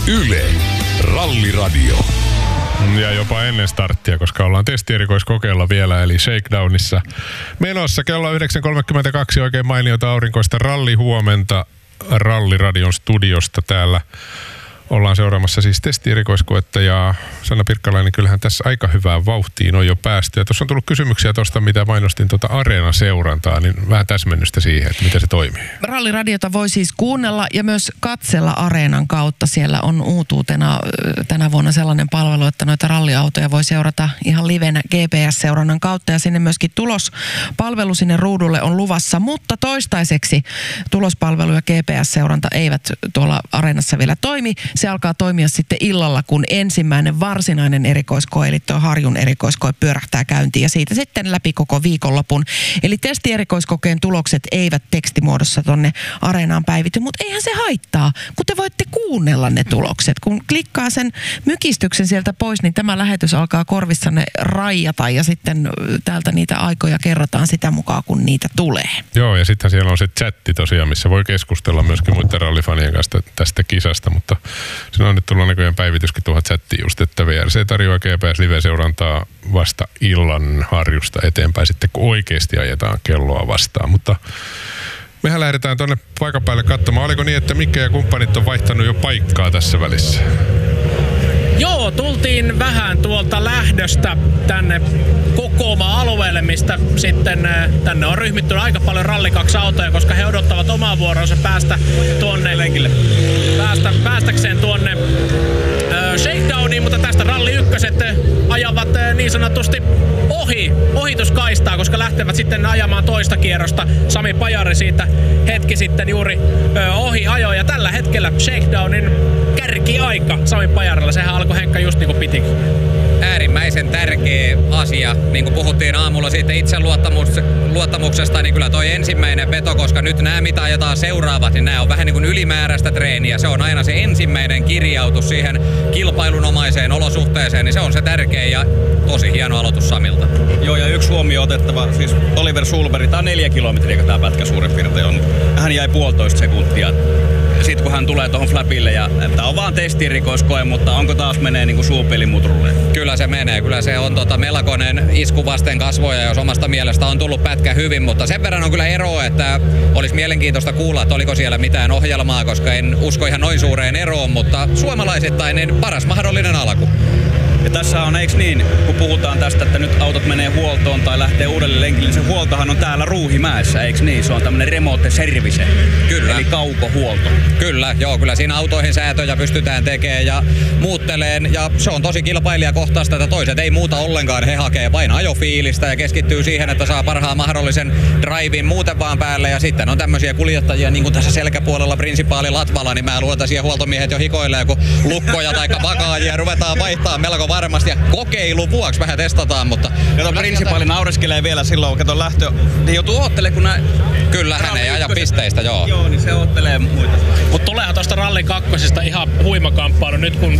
Yle Ralliradio. Ja jopa ennen starttia, koska ollaan testierikoiskokeilla vielä, eli Shakedownissa menossa. Kello 9.32 oikein mainiota aurinkoista rallihuomenta Ralliradion studiosta täällä. Ollaan seuraamassa siis testierikoiskoetta ja Sanna Pirkkalainen, kyllähän tässä aika hyvään vauhtiin on jo päästy. Ja tuossa on tullut kysymyksiä tuosta, mitä mainostin Areena-seurantaa, niin vähän täsmennystä siihen, että miten se toimii. Ralliradiota voi siis kuunnella ja myös katsella Areenan kautta. Siellä on uutuutena tänä vuonna sellainen palvelu, että noita ralliautoja voi seurata ihan livenä GPS-seurannan kautta. Ja sinne myöskin tulospalvelu sinne ruudulle on luvassa, mutta toistaiseksi tulospalvelu ja GPS-seuranta eivät tuolla Areenassa vielä toimi. Se alkaa toimia sitten illalla, kun ensimmäinen varsinainen erikoiskoe, eli tuo Harjun erikoiskoe pyörähtää käyntiin ja siitä sitten läpi koko viikonlopun. Eli testierikoiskokeen tulokset eivät tekstimuodossa tonne Areenaan päivity, mutta eihän se haittaa, kun te voitte kuunnella ne tulokset. Kun klikkaa sen mykistyksen sieltä pois, niin tämä lähetys alkaa korvissanne raijata ja sitten täältä niitä aikoja kerrotaan sitä mukaan, kun niitä tulee. Joo, ja sitten siellä on se chatti tosiaan, missä voi keskustella myöskin muiden rallifanien kanssa tästä kisasta, mutta siinä on nyt tullut näköjään päivityskin tuohon chattiin just, että VRC tarjoaa GPS-live-seurantaa vasta illan Harjusta eteenpäin sitten, kun oikeasti ajetaan kelloa vastaan. Mutta mehän lähdetään tuonne paikan päälle katsomaan. Oliko niin, että Mikke ja kumppanit on vaihtanut jo paikkaa tässä välissä? Joo, tultiin vähän tuolta lähdöstä tänne Kokoma-alueelle, mistä sitten tänne on ryhmittynyt aika paljon Ralli 2-autoja, koska he odottavat omaa vuoronsa päästä tuonne lenkille. Päästäkseen tuonne Shakedowniin, mutta tästä Ralli 1 ajavat niin sanotusti ohituskaistaa, koska lähtevät sitten ajamaan toista kierrosta. Sami Pajari siitä hetki sitten juuri ohi ajoi, ja tällä hetkellä Shakedownin kärkiaika Sami Pajarilla. Sehän alkoi Henkka just niin kuin pitikin. Äärimmäisen tärkeä asia, niin kuin puhuttiin aamulla siitä itseluottamuksesta, niin kyllä toi ensimmäinen veto, koska nyt nämä mitä ajetaan seuraavat, niin nämä on vähän niin kuin ylimääräistä treeniä. Se on aina se ensimmäinen kirjautus siihen kilpailunomaiseen olosuhteeseen, niin se on se tärkeä ja tosi hieno aloitus Samilta. Joo, ja yksi huomio otettava, siis Oliver Sulberg, tää on 4 kilometriä, kun tää pätkä suurin piirtein on. Hän jäi 1,5 sekuntia. Sitten kun hän tulee tuohon flapille ja tää on vaan testierikoiskoe, mutta onko taas menee niinku suupelimuturulle? Kyllä se menee. Kyllä se on melkoinen isku vasten kasvoja, jos omasta mielestä on tullut pätkä hyvin, mutta sen verran on kyllä eroa, että olisi mielenkiintoista kuulla, että oliko siellä mitään ohjelmaa, koska en usko ihan noin suureen eroon, mutta suomalaisittain niin paras mahdollinen alku. Ja tässä on, eiks niin, kun puhutaan tästä, että nyt autot menee huoltoon tai lähtee uudelle lenkille, niin se huoltohan on täällä Ruuhimäessä, eiks niin? Se on tämmönen remote service. Kyllä. Eli kaukohuolto. Kyllä, joo, kyllä siinä autoihin säätöjä pystytään tekemään ja muutteleen, ja se on tosi kilpailijakohtaista, että toiset ei muuta ollenkaan, he hakee vain ajofiilistä ja keskittyy siihen, että saa parhaan mahdollisen drivein muuten vaan päälle, ja sitten on tämmöisiä kuljettajia, niin kuin tässä selkäpuolella Prinsipaali Latvala, niin mä luulen, että siellä huoltomiehet jo hikoilee, kun lukkoja tai bakaajia ruvetaan vaihtaa melko varmasti ja kokeilun vuoksi vähän testataan, mutta kato, Prinsipaali naureskelee vielä silloin, kato lähtö, ne joutuu oottelemaan, kun nää... Kyllä, hän ei aja pisteistä, joo. Joo, niin se oottelee muita. Mutta tuleehan tuosta Ralli 2 ihan huimakamppailu. Nyt kun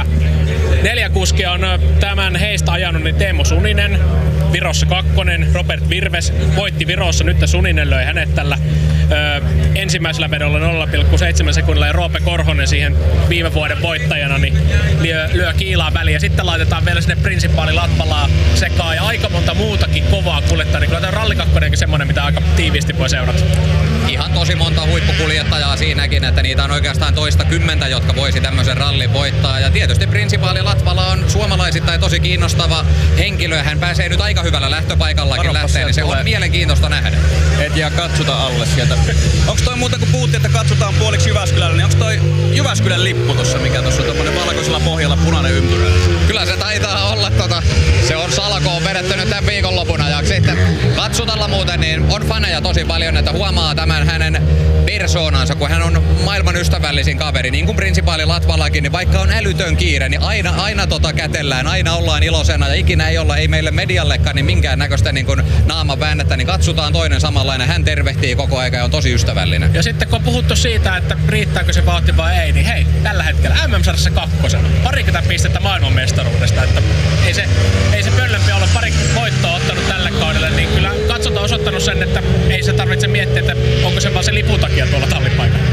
neljä kuskia on tämän heistä ajanut, niin Teemu Suninen, Virossa 2, Robert Virves voitti Virossa, nyt Suninen löi hänet tällä ensimmäisellä vedolla 0,7 sekunnilla, ja Roope Korhonen siihen viime vuoden voittajana niin lyö kiilaa väliin, ja sitten laitetaan vielä sinne Prinsipaali Latvalaa sekaan ja aika monta muutakin kovaa kuljettaa, niin kyllä tämä Ralli 2 on semmoinen, mitä aika tiiviisti voi seurata. Ihan tosi monta huippukuljettajaa siinäkin, että niitä on oikeastaan toista kymmentä, jotka voisi tämmöisen rallin voittaa, ja tietysti Prinsipaali Latvala on suomalaisittain tosi kiinnostava henkilö, hän pääsee nyt aika hyvällä lähtöpaikallakin lähteen, niin se on mielenkiintoista nähdä. Et jää katsuta alle sieltä. Onks toi muuten, kun puhuttiin, että katsotaan puoliksi Jyväskylällä, niin onks toi Jyväskylän lippu tossa, mikä tossa on tommonen valkoisella pohjalla punainen ympyrä? Kyllä se taitaa olla se on Salkoon vedetty nyt tämän viikonlopun ajaksi. Sitten Katsutalla muuten niin on faneja tosi paljon, että huomaa tämän hänen persoonansa, kun hän on maailman ystävällisin kaveri, niin kuin Prinsipaali Latvallakin, niin vaikka on älytön kiire, niin aina kätellään, aina ollaan iloisena ja ikinä ei olla, ei meille mediallekaan, niin minkään näköistä niin kuin naaman väännettä, niin katsotaan toinen samanlainen. Hän tervehtii koko ajan ja on tosi ystävällinen. Ja sitten kun on puhuttu siitä, että riittääkö se vauhti vai ei, niin hei, tällä hetkellä MM-sarjassa 2. 20 pistettä maailmanmestaruudesta, että ei se pöllömpi ole pari voittoa ottanut tälle kaudelle, niin kyllä katsonta on osoittanut sen, että ei se tarvitse miettiä, että onko se vaan se lipun takia tuolla tallipaikalla.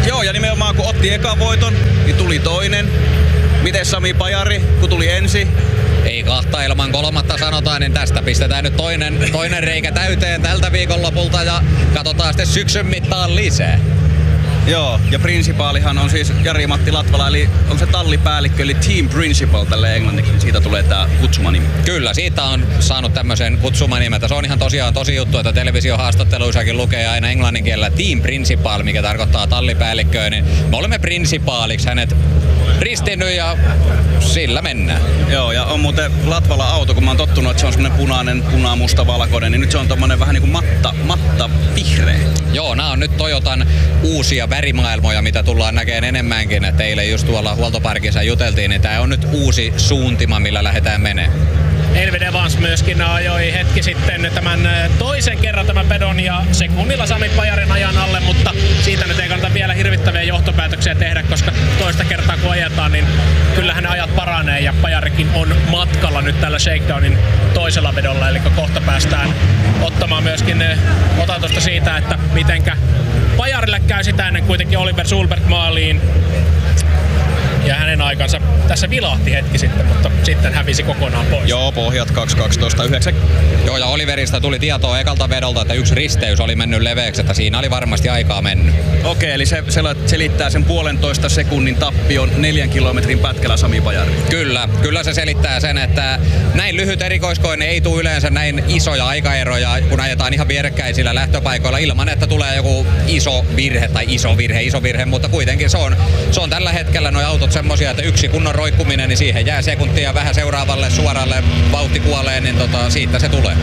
Joo, ja nimenomaan kun otti ekan voiton, niin tuli toinen. Miten Sami Pajari, kun tuli ensi? Ei kahta ilman kolmatta sanotaan, niin tästä pistetään nyt toinen reikä täyteen tältä viikonlopulta ja katsotaan sitten syksyn mittaan lisää. Joo, ja Principalihan on siis Jari-Matti Latvala, eli on se tallipäällikkö, eli Team Principal tälle englanniksi, niin siitä tulee tää kutsumanimi. Kyllä, siitä on saanut tämmöisen kutsumanimen. Se on ihan tosiaan tosi juttu, että televisiohaastatteluissakin lukee aina englannin kielellä Team Principal, mikä tarkoittaa tallipäällikköä, niin me olemme Principaliksi hänet ristinnyt ja sillä mennään. Joo, ja on muuten Latvala auto, kun mä oon tottunut, että se on semmonen punainen, musta, valkoinen, niin nyt se on tommonen vähän niinku matta vihreä. Joo, nämä on nyt Toyotan uusia värimaailmoja, mitä tullaan näkemään enemmänkin. Et eilen just tuolla huoltoparkissa juteltiin, niin tää on nyt uusi suuntima, millä lähdetään menemään. Elvin Evans myöskin ajoi hetki sitten tämän toisen kerran tämän pedon ja sekunnilla Sami Pajarin ajan alle, mutta siitä nyt ei kannata vielä hirvittäviä johtopäätöksiä tehdä, koska toista kertaa kun ajetaan, niin kyllähän ne ajat paranee ja Pajarikin on matkalla nyt tällä Shakedownin toisella vedolla, eli kohta päästään ottamaan myöskin otatusta siitä, että mitenkä Pajarille käy sitä ennen kuitenkin Oliver Sulberg maaliin. Ja hänen aikansa tässä vilahti hetki sitten, mutta sitten hävisi kokonaan pois. Joo, pohjat 2.12.9. Joo, ja Oliverista tuli tietoa ekalta vedolta, että yksi risteys oli mennyt leveäksi, että siinä oli varmasti aikaa mennyt. Okei, eli se selittää sen 1,5 sekunnin tappion 4 kilometrin pätkällä Sami Pajari. Kyllä se selittää sen, että näin lyhyt erikoiskoinen ei tule yleensä näin isoja aikaeroja, kun ajetaan ihan vierekkäisillä lähtöpaikoilla ilman, että tulee joku iso virhe, mutta kuitenkin se on tällä hetkellä nuo autot semmosia, että yksi kunnon roikkuminen, niin siihen jää sekuntia vähän seuraavalle suoralle vauhti kuolee, niin siitä se tulee.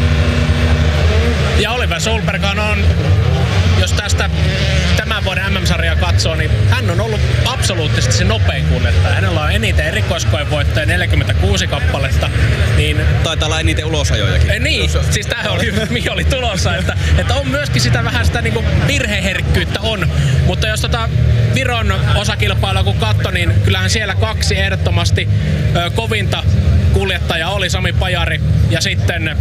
Ja Oliver Sulberghan on, jos tästä tämän vuoden MM-sarjaa katsoo, niin hän on ollut absoluuttisesti se nopein kuljettaja. Hänellä on eniten erikoiskoevoittoja, 46 kappaletta. Niin taitaa olla eniten ulosajojakin. Niin, siis tämähän oli, mihin oli tulossa, että on myöskin sitä vähän sitä niinku virheherkkyyttä on. Mutta jos Viron osakilpailua kun katso, niin kyllähän siellä kaksi ehdottomasti kovinta kuljettaja oli Sami Pajari ja sitten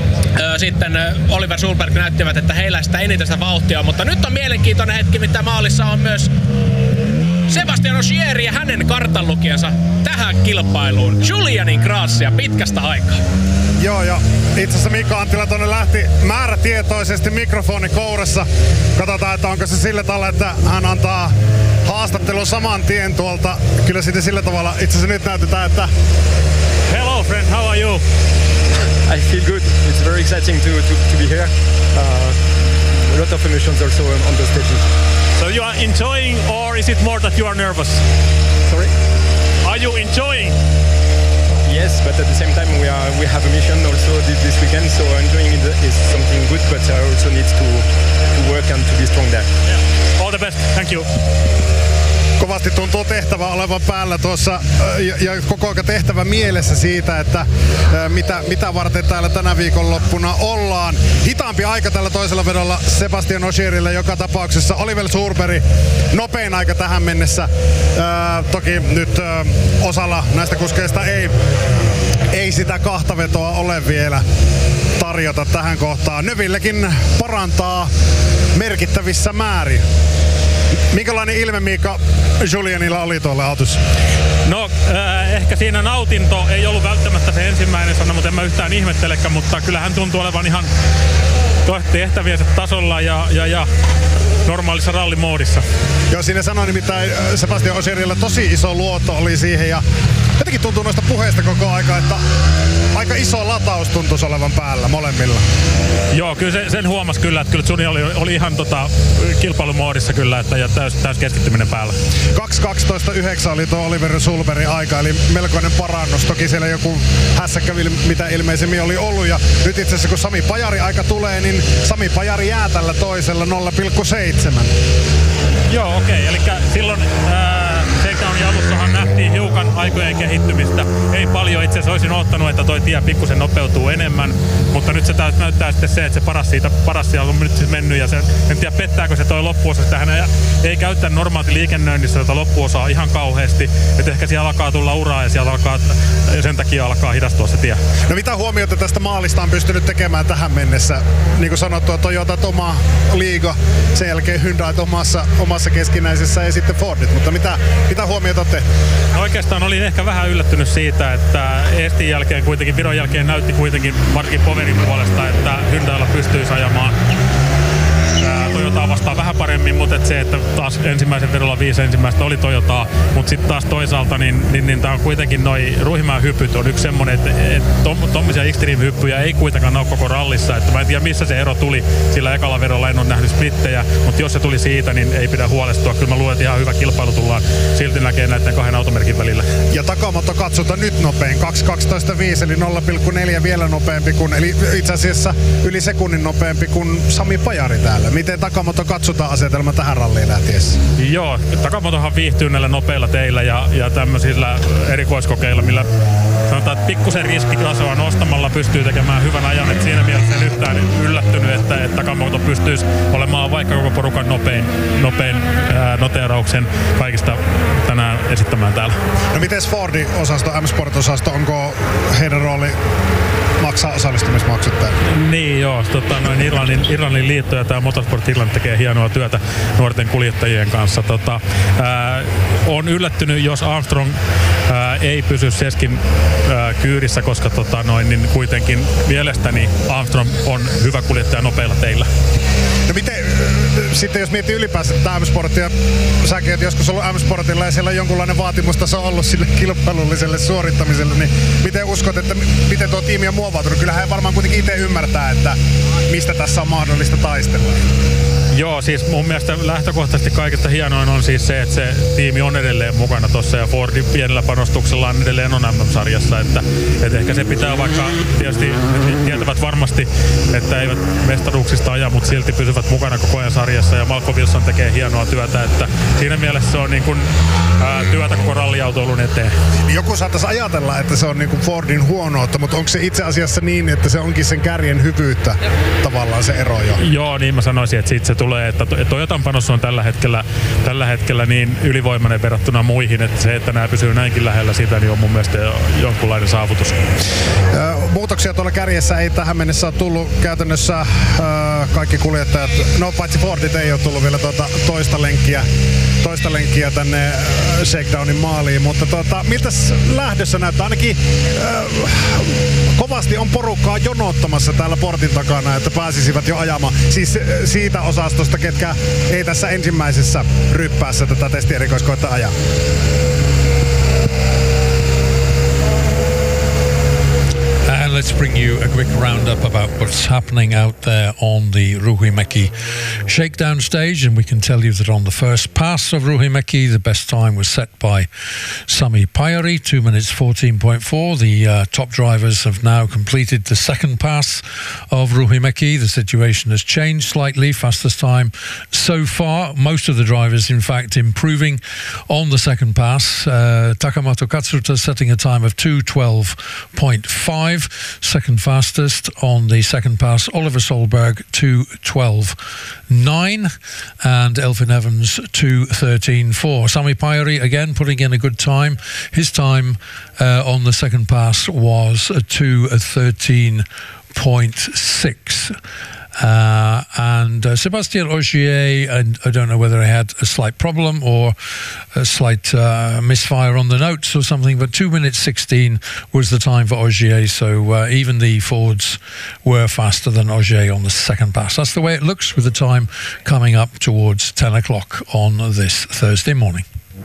Oliver Sulberg näyttivät, että heillä sitä eniten sitä vauhtia, mutta nyt on mielenkiintoinen hetki, mitä maalissa on myös Sebastian Ogier ja hänen kartanlukijansa tähän kilpailuun. Julianin Grassia pitkästä aikaa. Joo, ja itse asiassa Mika Anttila tonne lähti määrätietoisesti mikrofoni kourassa. Katsotaan, että onko se sillä tavalla, että hän antaa haastattelun saman tien tuolta. Kyllä sitten sillä tavalla itse asiassa nyt näytetään, että hello friend, how are you? I feel good. It's very exciting to be here. A lot of emotions also on the stage. So you are enjoying, or is it more that you are nervous? Sorry? Are you enjoying? Yes, but at the same time we have a mission also this weekend, so enjoying it is something good, but I also need to work and to be strong there. Yeah. All the best. Thank you. Kovasti tuntuu tehtävä olevan päällä tuossa ja koko ajan tehtävä mielessä siitä, että mitä varten täällä tänä viikonloppuna ollaan. Hitaampi aika tällä toisella vedolla Sebastian Ogierille joka tapauksessa. Oliver Sulberg nopein aika tähän mennessä. Toki nyt osalla näistä kuskeista ei sitä kahta vetoa ole vielä tarjota tähän kohtaan. Növillekin parantaa merkittävissä määrin. Minkälainen ilme Mika Julianilla oli tuolla autossa? No ehkä siinä nautinto ei ollut välttämättä se ensimmäinen sana, mutta en mä yhtään ihmettelekään, mutta kyllä hän tuntuu olevan ihan tehtäviensä tasolla ja normaalissa rallimoodissa. Joo, siinä sanoi nimittäin Sebastian Ogierilla tosi iso luotto oli siihen ja jotenkin tuntuu noista puheista koko aika, että aika iso lataus tuntuisi olevan päällä molemmilla. Joo, kyllä sen huomasi kyllä, että kyllä Juni oli ihan kilpailumoodissa kyllä, että ja täys keskittyminen päällä. 2.12.9 oli tuo Oliver Sulbergin aika, eli melkoinen parannus. Toki siellä joku hässäkkä, mitä ilmeisemmin oli ollut. Ja nyt itse asiassa kun Sami Pajari aika tulee, niin Sami Pajari jää tällä toisella 0,7. Joo, okei. Eli silloin Shakedownin alussahan nähtiin hiukan aikojen kehittymistä. Ei paljon, itse asiassa olisin odottanut, että toi tie pikkusen nopeutuu enemmän, mutta nyt se näyttää sitten se, että se paras siellä on nyt siis mennyt ja se, en tiedä pettääkö se toi loppuosa, että hän ei käytä normaali liikennöinnissä tätä loppuosaa ihan kauheasti, että ehkä siellä alkaa tulla uraa ja siellä sen takia alkaa hidastua se tie. No mitä huomiota tästä maalista on pystynyt tekemään tähän mennessä? Niin kuin sanottua, Toyota oma liiga, sen jälkeen Hyundai omassa keskinäisessä ja sitten Fordit, mutta mitä huomiota te? No oikeastaan olin ehkä vähän yllättynyt siitä, että Estin jälkeen kuitenkin, Viron jälkeen näytti kuitenkin varsinkin Poverin puolesta, että Hyundailla pystyisi ajamaan Toyotaa vastaan vähän paremmin, mutta se, että taas ensimmäisen vedolla 5 ensimmäistä oli Toyotaa, mutta sitten taas toisaalta niin tää on kuitenkin noi Ruuhimäen hyppyt on yksi semmonen, että tommisia extreme-hyppyjä ei kuitenkaan ole koko rallissa, että mä en tiedä missä se ero tuli, sillä ekalla vedolla en ole nähnyt splittejä, mutta jos se tuli siitä, niin ei pidä huolestua. Kyllä mä luulen, että ihan hyvä kilpailu tullaan silti näkee näiden 2 automerkin välillä. Ja Takamoto katsota nyt nopein, 2.12.5 eli 0,4 vielä nopeampi kuin, eli itse asiassa yli sekunnin nopeampi kuin Sami Pajari täällä. Miten Takamoto katsotaan asetelma tähän ralliin lähtiessä? Joo, Takamotohan viihtyy näillä nopeilla teillä ja tämmöisillä erikoiskokeilla, millä sanotaan, että pikkusen riskitasoa nostamalla pystyy tekemään hyvän ajan. Et siinä mielessä en yhtään yllättynyt, että Takamoto pystyisi olemaan vaikka koko porukan nopein noteerauksen kaikista tänään esittämään täällä. No miten Fordin osasto, M-Sport-osasto, onko heidän rooli maksaa osallistumismaksut täällä? Niin joo, Irlannin liitto ja tämä Motorsport Irland tekee hienoa työtä nuorten kuljettajien kanssa. On yllättynyt, jos Armstrong ei pysy Seskin kyydissä, koska niin kuitenkin mielestäni Armstrong on hyvä kuljettaja nopeilla teillä. No miten, sitten jos miettii ylipäänsä tätä M-Sportia, säkin oot joskus ollut M-Sportilla ja siellä on jonkunlainen vaatimustaso ollut sille kilpailulliselle suorittamiselle, niin miten uskot, että miten tuo tiimi on muovautunut? Kyllähän he varmaan kuitenkin itse ymmärtää, että mistä tässä on mahdollista taistella. Joo, siis mun mielestä lähtökohtaisesti kaikista hienoin on siis se, että se tiimi on edelleen mukana tuossa ja Fordin pienellä panostuksellaan edelleen on MM-sarjassa, että ehkä se pitää, vaikka tietysti tietävät varmasti, että eivät mestaruuksista aja, mutta silti pysyvät mukana koko ajan sarjassa ja Malcolm Wilson tekee hienoa työtä, että siinä mielessä se on niin kuin työtä koko ralliautoilun eteen. Joku saattaisi ajatella, että se on niin kuin Fordin huonoutta, mutta onko se itse asiassa niin, että se onkin sen kärjen hyvyyttä tavallaan se ero jo? Joo, niin mä sanoisin, että siitä se tulee, että Toyotan panos on tällä hetkellä niin ylivoimainen verrattuna muihin, että se, että nämä pysyy näinkin lähellä sitä, niin on mun mielestä jonkunlainen saavutus. Muutoksia tuolla kärjessä ei tähän mennessä ole tullut käytännössä kaikki kuljettajat, no paitsi Fordit ei ole tullut vielä toista lenkkiä tänne Shakedownin maaliin, mutta miltäs lähdössä näyttää? Ainakin kovasti on porukkaa jonottamassa täällä portin takana, että pääsisivät jo ajamaan. Siis siitä osastosta, ketkä ei tässä ensimmäisessä ryppäässä tätä testierikoiskoetta ajaa. Let's bring you a quick roundup about what's happening out there on the Ruuhimäki shakedown stage, and we can tell you that on the first pass of Ruuhimäki, the best time was set by Sami Pajari, 2 minutes 14.4. The top drivers have now completed the second pass of Ruuhimäki. The situation has changed slightly. Fastest time so far. Most of the drivers, in fact, improving on the second pass. Takamoto Katsuta setting a time of 2:12.5. Second fastest on the second pass, Oliver Solberg 2:12.9 and Elfyn Evans 2:13.4. Sami Pajari again putting in a good time. His time on the second pass was 2:13.6. And Sébastien Ogier, and I don't know whether he had a slight problem or a slight misfire on the notes or something, but 2 minutes 16 was the time for Ogier, so even the Fords were faster than Ogier on the second pass. That's the way it looks with the time coming up towards 10 o'clock on this Thursday morning.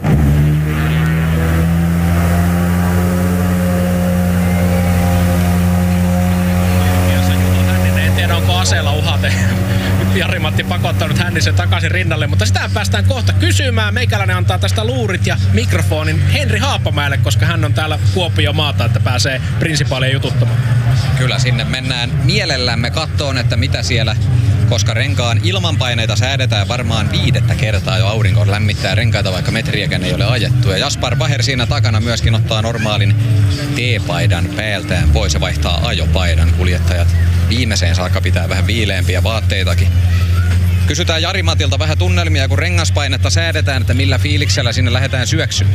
Aseella uhate. Nyt Jari-Matti pakottanut Hännisen takaisin rinnalle, mutta sitä päästään kohta kysymään. Meikäläinen antaa tästä luurit ja mikrofonin Henri Haapamäelle, koska hän on täällä Kuopio-maata, että pääsee prinsipaalia jututtamaan. Kyllä sinne mennään mielellämme kattoon, että mitä siellä koska renkaan ilmanpaineita säädetään varmaan 5. kertaa jo aurinko lämmittää renkaita, vaikka metriäkään ei ole ajettu. Ja Jaspar Baher siinä takana myöskin ottaa normaalin T-paidan päältään pois ja vaihtaa ajopaidan. Kuljettajat viimeiseen saakka pitää vähän viileämpiä vaatteitakin. Kysytään Jari-Matilta vähän tunnelmia, kun rengaspainetta säädetään, että millä fiiliksellä sinne lähdetään syöksyyn.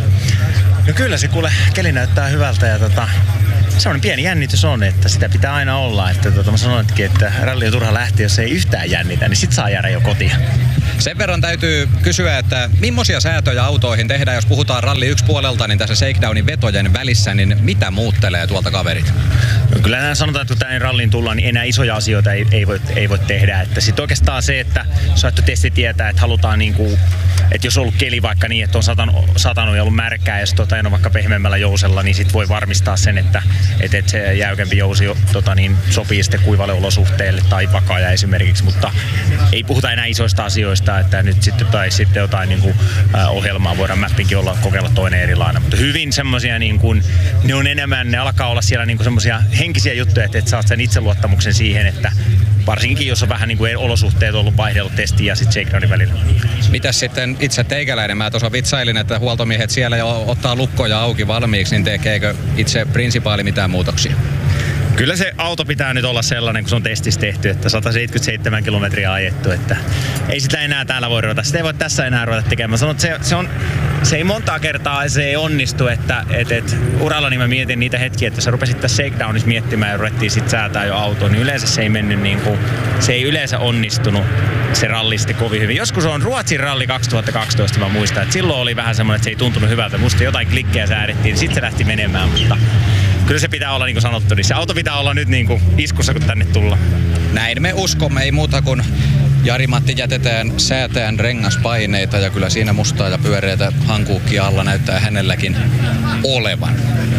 No kyllä se kuule, keli näyttää hyvältä ja semmoinen pieni jännitys on, että sitä pitää aina olla. Että mä sanoinkin, että ralli on turha lähteä, jos ei yhtään jännitä, niin sit saa jäädä jo kotiin. Sen verran täytyy kysyä, että millaisia säätöjä autoihin tehdään, jos puhutaan ralli 1 puolelta, niin tässä shakedownin vetojen välissä, niin mitä muuttelee tuolta kaverit? No kyllä sanotaan, että kun tänne ralliin tullaan, niin enää isoja asioita ei voi tehdä. Että sit oikeastaan se, että saattu testi tietää, että halutaan niinku, että jos on ollut keli vaikka niin, että on satanut ja ollut märkää ja sitten on vaikka pehmeämmällä jousella, niin sit voi varmistaa sen, että se jäykempi jousi sopii sitten kuivalle olosuhteille tai vakaaja esimerkiksi, mutta ei puhuta enää isoista asioista, että nyt sitten jotain niin kuin, ohjelmaa voidaan mappinkin kokeilla toinen erilainen, mutta hyvin semmoisia niin kuin, ne on enemmän, ne alkaa olla siellä niin kuin semmoisia henkisiä juttuja, että saat sen itseluottamuksen siihen, että varsinkin jos on vähän niin kuin olosuhteet ollut vaihdellut testiin ja sitten shakedownin välillä. Mitäs sitten itse teikäläinen? Mä tuossa vitsailin, että huoltomiehet siellä jo ottaa lukkoja auki valmiiksi, niin tekeekö itse prinsipaali mitään muutoksia? Kyllä se auto pitää nyt olla sellainen, kun se on testissä tehty, että 177 kilometriä ajettu, että ei sitä enää täällä voi ruveta. Sitä ei voi tässä enää ruveta tekemään. Sanon, että se ei montaa kertaa se ei onnistu, että urallani mä mietin niitä hetkiä, että sä rupesit tässä shakedownissa miettimään ja ruvettiin sit säätää jo autoa, niin yleensä se ei mennyt niin kuin, se ei yleensä onnistunut se ralli sitten kovin hyvin. Joskus on Ruotsin ralli 2012, mä muistan, että silloin oli vähän semmoinen, että se ei tuntunut hyvältä. Musta jotain klikkejä säädettiin, niin sitten se lähti menemään, mutta kyllä se pitää olla niin kuin sanottu, niin se auto pitää olla nyt niin kuin iskussa, kun tänne tullaan. Näin me uskomme, ei muuta kuin Jari-Matti jätetään säätään rengaspaineita ja kyllä siinä mustaa ja pyöreitä hankuukkia alla näyttää hänelläkin olevan.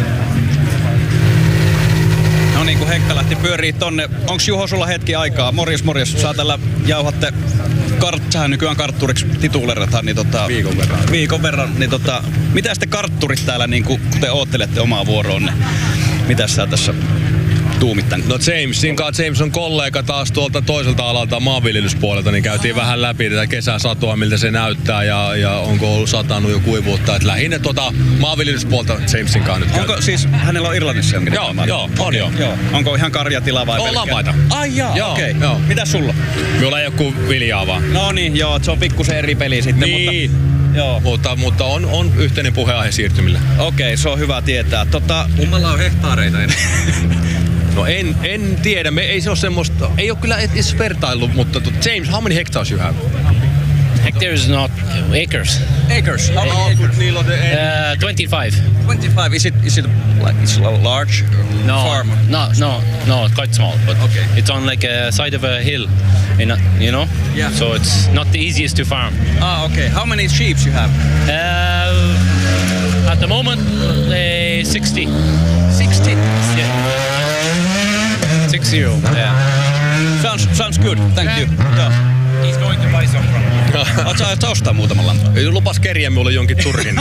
No niin, kun Henkka lähti pyörii tonne. Onks Juho sulla hetki aikaa? Morjes. Saa tällä jauhatte sähän nykyään kartturiksi tituleerataan, niin viikon verran. Niin mitä sitten kartturit täällä, niin kun te oottelette omaa vuoroonne? Mitäs sä tässä tuumittain? No James on kollega taas tuolta toiselta alalta maanviljelyspuolelta, niin käytiin vähän läpi tätä kesäsatoa, miltä se näyttää ja onko ollut satanut jo kuivuutta. Et lähinnä maanviljelyspuolta Jamesin kanssa nyt onko siis, hänellä on Irlannissa jonkin? Joo, on joo. Onko ihan karjatila vai pelkkää? Lampaita. Ai jaa, okei. Mitäs sulla? Minulla ei ole kuin viljaa vaan. No niin, joo, se on pikkusen eri peli sitten, niin. Mutta on yhteinen puheenaihe siirtymillä. Okei, se on hyvä tietää. Kummalla on hehtaareita enää? No en tiedä, ei se ole semmoista, ei ole kyllä edes vertailu, mutta James, how many hectares you have? Hectares, not acres. Acres? How many acres? 25. 25, is it like it's large farm? No, quite small, but okay. It's on like a side of a hill, you know? Yeah. So it's not the easiest to farm. Okay. How many sheep you have? At the moment, 60. 60? Yeah. 60, yeah. Sounds good, thank you. Yeah. He's going to buy some from. Oot sä ostaa muutaman lampan? Lupas kerjää mulle jonkin turkin.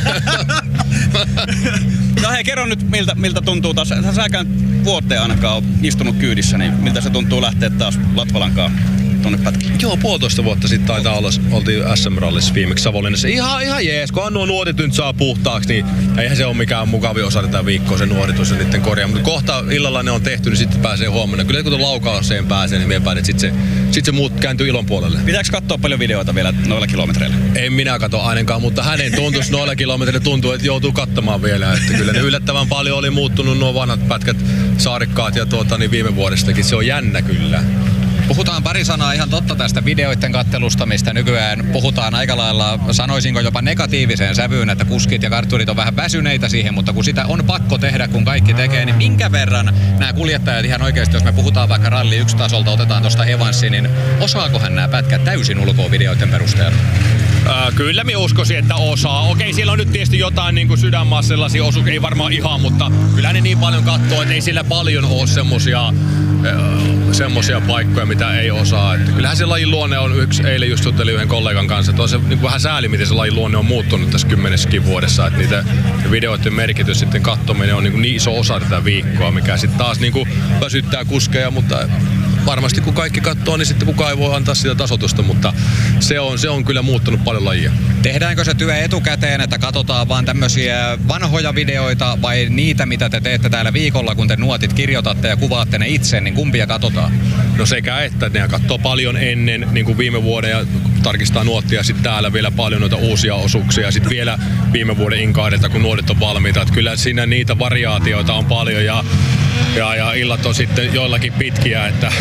No hei, kerro nyt miltä tuntuu taas. Säkään vuoteen ainakaan on istunut kyydissä, niin miltä se tuntuu lähteä taas Latvalankaan tonne pätkiin? Joo, 1,5 vuotta sitten taitaa olla, oltiin SM-rallissa viimeksi Savonlinnassa. Ihan jees, kunhan nuo nuotit nyt saa puhtaaksi, niin eihän se ole mikään mukavia osa tätä viikkoa se nuoritus ja niiden korjaa. Mutta kohta illalla ne on tehty, niin sitten pääsee huomenna. Kyllä kun tuon laukauseen pääsee, niin mie päätin, että sit se muut kääntyy ilon puolelle. Pitääkö katsoa paljon videoita vielä noilla kilometreillä? En minä katso ainakaan, mutta hänen tuntuisi noilla kilometreillä tuntuu, että joutuu katsomaan vielä. Että kyllä ne yllättävän paljon oli muuttunut nuo vanhat pätkät, saarikkaat ja niin viime vuodestakin. Se on jännä kyllä. Puhutaan pari sanaa ihan totta tästä videoiden kattelusta, mistä nykyään puhutaan aika lailla, sanoisinko jopa negatiiviseen sävyyn, että kuskit ja kartturit on vähän väsyneitä siihen, mutta kun sitä on pakko tehdä, kun kaikki tekee, niin minkä verran nämä kuljettajat ihan oikeasti, jos me puhutaan vaikka ralli 1 tasolta, otetaan tuosta Evansi, niin osaakohan nämä pätkät täysin ulkoa videoiden perusteella? Kyllä minä uskoisin, että osaa. Okei, siellä on nyt tietysti jotain niin kuin sydänmaassa sellaisia osuuksia, ei varmaan ihan, mutta kyllä ne niin paljon katsoo, että ei sillä paljon ole semmosia paikkoja, mitä ei osaa. Että kyllähän se lajin luonne on eilen just juttelin yhden kollegan kanssa, että on se niin vähän sääli, miten se lajin luonne on muuttunut tässä 10 vuodessa. Että niitä videoiden merkitys sitten katsominen on niin iso osa tätä viikkoa, mikä sitten taas niin kuin väsyttää kuskeja, mutta varmasti kun kaikki katsoo, niin sitten kukaan ei voi antaa sitä tasotusta, mutta se on kyllä muuttunut paljon lajia. Tehdäänkö se työ etukäteen, että katsotaan vaan tämmöisiä vanhoja videoita vai niitä, mitä te teette täällä viikolla, kun te nuotit kirjoitatte ja kuvaatte ne itse, niin kumpia katsotaan? No sekä että ne katsoo paljon ennen, niin kuin viime vuoden ja tarkistaa nuottia, sitten täällä vielä paljon noita uusia osuuksia ja sitten vielä viime vuoden inkaadelta, kun nuotit on valmiita. Että kyllä siinä niitä variaatioita on paljon ja illat on sitten joillakin pitkiä, että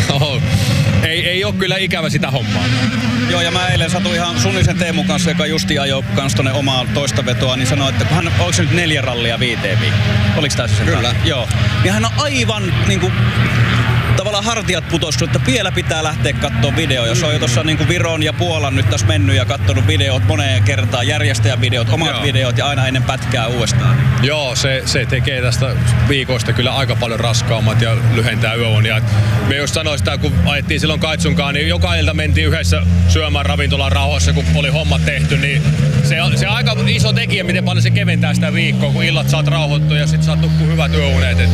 ei ole kyllä ikävä sitä hommaa. Joo, ja mä eilen satuin ihan Sunnisen Teemu kanssa, joka justi ajoi kans tonne omaa toista vetoa, niin sanoi, että onko se nyt 4 rallia 5 viikkoa? Oliko tässä se? Kyllä. Joo. Ja hän on aivan niinku tavallaan hartiat putosku, että vielä pitää lähteä katsoa video. Jos on jo tuossa niinku Viron ja Puolan nyt tässä mennyt ja katsonut videot moneen kertaan, järjestäjävideot, omat videot ja aina ennen pätkää uudestaan. Joo, se tekee tästä viikoista kyllä aika paljon raskaammat ja lyhentää yöunia. Me just sanoin sitä, kun ajettiin silloin Kaitsunkaan, niin joka ilta mentiin yhdessä syömään ravintolan rauhassa, kun oli hommat tehty, niin se on aika iso tekijä, miten paljon se keventää sitä viikkoa, kun illat saat rauhoittua ja sit saat nukkua hyvät yöunet. Että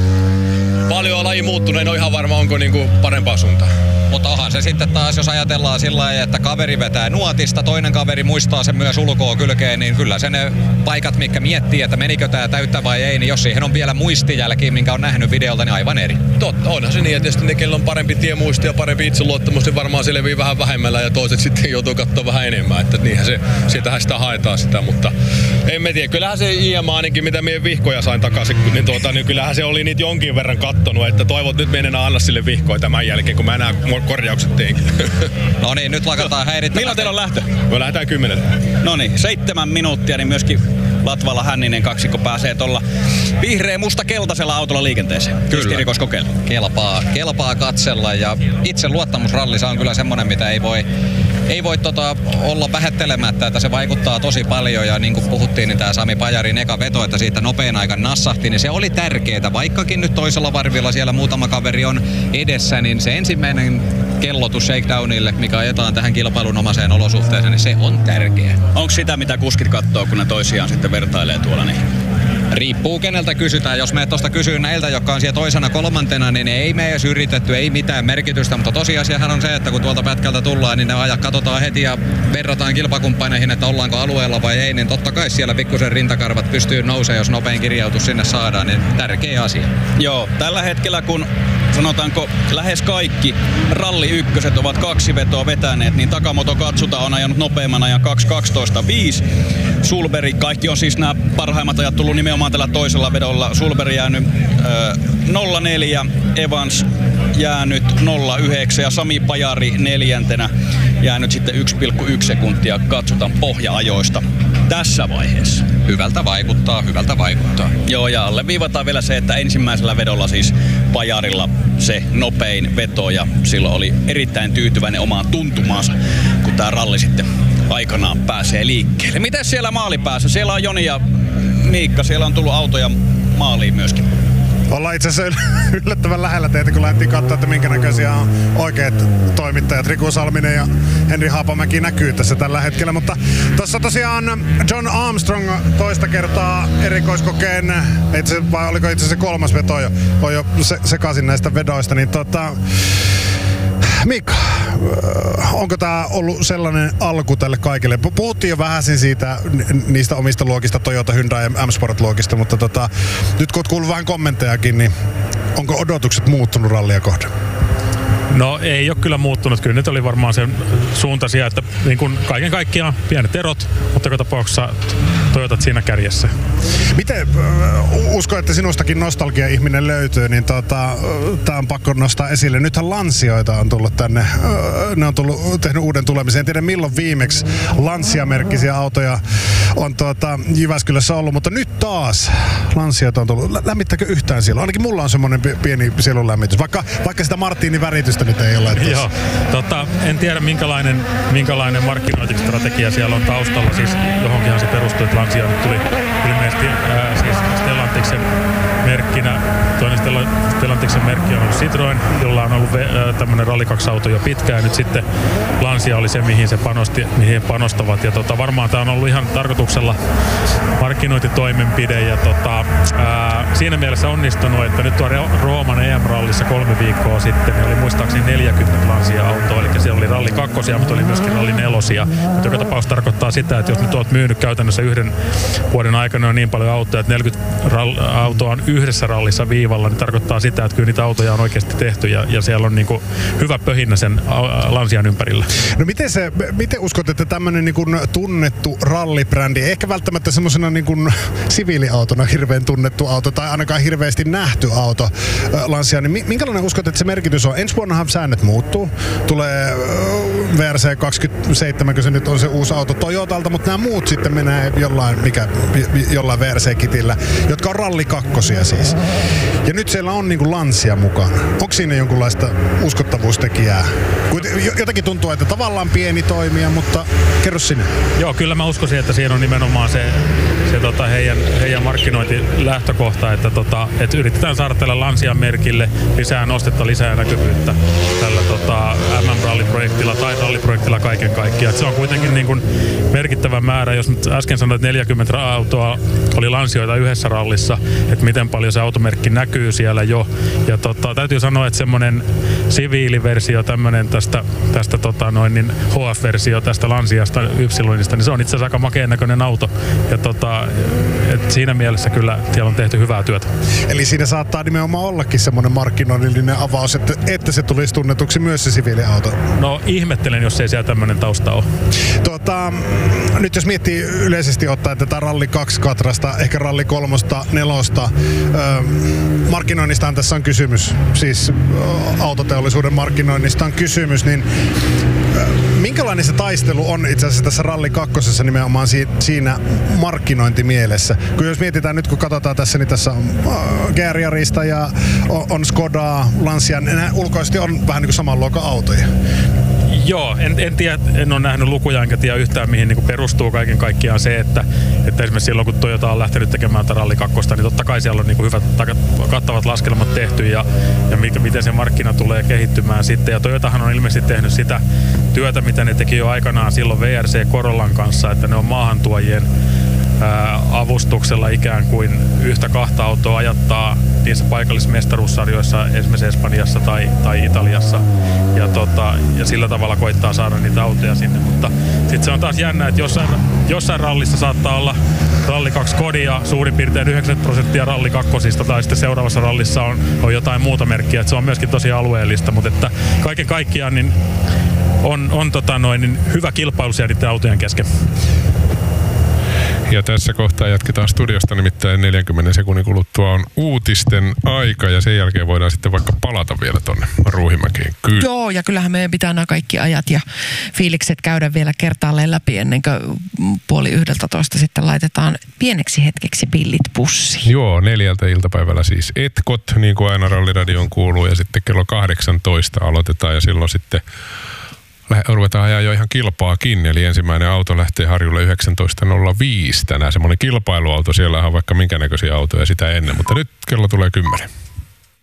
paljon on laji muuttunut, on ihan varma, onko niinku parempaa suuntaan. Mutta onhan se sitten taas, jos ajatellaan sillä lailla, että kaveri vetää nuotista, toinen kaveri muistaa sen myös ulkoa kylkeen, niin kyllä se ne paikat, mitkä miettii, että menikö tää täyttä vai ei, niin jos siihen on vielä muistijälkiä, minkä on nähnyt videolta, niin aivan eri. Totta, onhan se niin, että tietysti ne, kello on parempi tiemuisti ja parempi itseluottamus, niin varmaan selviää vähän vähemmällä ja toiset sitten joutuu katsoa vähän enemmän, että niinhän se, sieltähän sitä haetaan sitä, mutta en mä tiedä, kyllähän se IMA ainakin, mitä meidän vihkoja sain takaisin, niin kyllähän se oli niitä jonkin verran kattonut, että toivot nyt me en enää anna sille vihkoja tämän jälkeen, kun mä enää korjaukset tein. No niin, nyt lakataan häirittämään. Milloin teillä on lähtö? Me lähdetään 10. No niin, 7 minuuttia, niin myöskin Latvala Hänninen kaksikko pääsee tuolla vihreä musta keltaisella autolla liikenteeseen. Kyllä. Rikoskokeilla. Kelpaa katsella ja itse luottamusrallissa on kyllä semmonen, mitä ei voi olla vähättelemättä, että se vaikuttaa tosi paljon ja niin kuin puhuttiin, niin tää Sami Pajarin eka veto, että siitä nopean aikan nassahti, niin se oli tärkeetä. Vaikkakin nyt toisella varvilla siellä muutama kaveri on edessä, niin se ensimmäinen kellotus shakedownille, mikä ajetaan tähän kilpailunomaiseen olosuhteeseen, niin se on tärkeä. Onko sitä, mitä kuskit katsoo, kun ne toisiaan sitten vertailee tuolla? Niin? Riippuu keneltä kysytään. Jos me tuosta kysyy näiltä, jotka on siellä toisena kolmantena, niin ei me edes yritetty, ei mitään merkitystä. Mutta tosiasiahan on se, että kun tuolta pätkältä tullaan, niin ne ajat katsotaan heti ja verrataan kilpakumppaneihin, että ollaanko alueella vai ei. Niin totta kai siellä pikkusen rintakarvat pystyy nousemaan, jos nopein kirjautus sinne saadaan, niin tärkeä asia. Joo, tällä hetkellä kun sanotaanko lähes kaikki ralli ykköset ovat 2 vetoa vetäneet, niin Takamoto Katsuta on ajanut nopeamman ajan 2.12.5. Sulberg, kaikki on siis nämä parhaimmat ajat tullut nimenomaan tällä toisella vedolla. Sulberg jäänyt 0.4, Evans jäänyt 0.9 ja Sami Pajari 4. jäänyt sitten 1,1 sekuntia Katsutan pohja-ajoista tässä vaiheessa. Hyvältä vaikuttaa. Joo, ja alleviivataan vielä se, että ensimmäisellä vedolla siis Pajarilla se nopein veto ja silloin oli erittäin tyytyväinen omaan tuntumaansa, kun tää ralli sitten aikanaan pääsee liikkeelle. Mites siellä maalipäässä? Siellä on Joni ja Miikka, siellä on tullut autoja maaliin myöskin. Ollaan itse asiassa yllättävän lähellä teitä, kun lähdettiin katsoa, että minkä näköisiä on oikeat toimittajat. Riku Salminen ja Henri Haapamäki näkyy tässä tällä hetkellä. Mutta tuossa tosiaan John Armstrong toista kertaa erikoiskokeen, vai oliko itse asiassa 3. veto jo, on jo sekaisin näistä vedoista, niin Mika, onko tää ollut sellainen alku tälle kaikille? Puhuttiin jo vähäsen siitä niistä omista luokista, Toyota, Hyundai ja M-Sport-luokista, mutta nyt kun oot kuullut vähän kommenttejakin, niin onko odotukset muuttunut rallia kohden? No ei ole kyllä muuttunut. Kyllä nyt oli varmaan sen suuntaisia, että niin kuin kaiken kaikkiaan pienet erot, mutta joka tapauksessa Toyotat siinä kärjessä. Miten uskon, että sinustakin nostalgia-ihminen löytyy, niin tää on pakko nostaa esille. Nythän Lancioita on tullut tänne. Ne on tehnyt uuden tulemisen. En tiedä milloin viimeksi Lancia-merkkisiä autoja on Jyväskylässä ollut, mutta nyt taas Lancioita on tullut. Lämmittääkö yhtään siellä? Ainakin mulla on semmoinen pieni sielun lämmitys, vaikka sitä Martinin väritystä nyt ei ole. Joo, en tiedä minkälainen markkinointistrategia siellä on taustalla. Siis johonkinhan se perustuu, että Lancia nyt tuli ilmeisesti siis Stellantiksen merkkinä. Toinen Stellantiksen merkki on ollut Citroen, jolla on ollut tämmöinen Rally 2-auto jo pitkään. Nyt sitten Lancia oli se, mihin he panostavat. Ja varmaan tämä on ollut ihan tarkoituksella markkinointitoimenpide ja siinä mielessä onnistunut, että nyt tuo Rooman EM-rallissa 3 viikkoa sitten niin oli muistaakseni 40 Lancia-autoa, eli siellä oli ralli 2, mutta oli myöskin ralli 4. Mutta joka tapauksessa tarkoittaa sitä, että jos nyt olet myynyt käytännössä 1 vuoden aikana on niin paljon autoja, että 40 autoa on yhdessä rallissa viivalla, niin tarkoittaa sitä, että kyllä niitä autoja on oikeasti tehty ja siellä on niin kuin hyvä pöhinnä sen Lancian ympärillä. No miten uskot, että tämmöinen niin kuin tunnettu rallibrändi, ehkä välttämättä semmoisena niin kuin siviiliautona hirveän tunnettu auto tai ainakaan hirveästi nähty auto Lancia, niin minkälainen uskot, että se merkitys on? Ensi vuonnahan säännöt muuttuu. Tulee VRC 27, kun se nyt on se uusi auto Toyotalta, mutta nämä muut sitten menee jollain VRC-kitillä, jotka on ralli 2 siis. Ja nyt siellä on niin kuin Lancia mukana. Onko siinä jonkunlaista uskottavuustekijää? Jotenkin tuntuu, että tavallaan pieni toimija, mutta kerro sinne. Joo, kyllä mä uskoisin, että siinä on nimenomaan se heidän markkinointilähtökohta, että yritetään saada tällä Lancian merkille lisää nostetta, lisää näkyvyyttä tällä MM-ralliprojektilla tai ralliprojektilla kaiken kaikkiaan. Et se on kuitenkin niin kuin merkittävä määrä, jos nyt äsken sanoit, että 40 autoa oli Lancioita yhdessä rallissa, että miten paljon se automerkki näkyy siellä jo. Ja täytyy sanoa, että semmoinen siviiliversio tämmöinen tästä HF-versio tästä Lanciasta Ypsilonista, niin se on itse asiassa aika makeen näköinen auto. Ja et siinä mielessä kyllä siellä on tehty hyvää työtä. Eli siinä saattaa nimenomaan ollakin semmoinen markkinoinnillinen avaus, että se tulisi tunnetuksi myös se siviiliauto. No ihmettelen, jos ei siellä tämmöinen tausta ole. Nyt jos miettii yleisesti ottaen tätä ralli 2 katrasta, ehkä ralli 3, 4, markkinoinnistahan tässä on kysymys, siis autoteollisuuden markkinoinnista on kysymys, niin minkälainen se taistelu on itse asiassa tässä ralli 2 nimenomaan siinä markkinointimielessä? Kun jos mietitään nyt, kun katsotaan tässä, niin tässä on GR-Yarista ja on Skodaa, Lancia, nämä ulkoisesti on vähän niin kuin saman luokan autoja. Joo, en tiedä, en ole nähnyt lukuja enkä tiedä yhtään mihin niin kuin perustuu kaiken kaikkiaan se, että esimerkiksi silloin kun Toyota on lähtenyt tekemään tätä ralli 2, niin totta kai siellä on niin kuin hyvät kattavat laskelmat tehty ja miten se markkina tulee kehittymään sitten. Ja Toyotahan on ilmeisesti tehnyt sitä työtä, mitä ne teki jo aikanaan silloin VRC Corollan kanssa, että ne on maahantuojien avustuksella ikään kuin 1-2 autoa ajattaa niissä paikallismestaruussarjoissa esimerkiksi Espanjassa tai Italiassa ja sillä tavalla koittaa saada niitä autoja sinne, mutta sitten se on taas jännä, että jossain rallissa saattaa olla ralli 2 Kodia suurin piirtein 90% ralli 2 tai sitten seuraavassa rallissa on jotain muuta merkkiä, että se on myöskin tosi alueellista, mutta että kaiken kaikkiaan niin on hyvä kilpailu siellä niiden autojen kesken. Ja tässä kohtaa jatketaan studiosta, nimittäin 40 sekunnin kuluttua on uutisten aika ja sen jälkeen voidaan sitten vaikka palata vielä tonne Ruuhimäkeen. Kyllä. Joo, ja kyllähän meidän pitää nämä kaikki ajat ja fiilikset käydä vielä kertaalleen läpi ennen kuin 10:30 sitten laitetaan pieneksi hetkeksi pillit pussiin. Joo, 4 iltapäivällä siis etkot, niin kuin aina Ralliradion kuuluu, ja sitten kello 18 aloitetaan ja silloin sitten ruvetaan ajaa jo ihan kilpaakin, eli ensimmäinen auto lähtee Harjulle 19.05 tänään. Semmoinen kilpailuauto, siellä on vaikka minkä näköisiä autoja sitä ennen, mutta nyt kello tulee 10.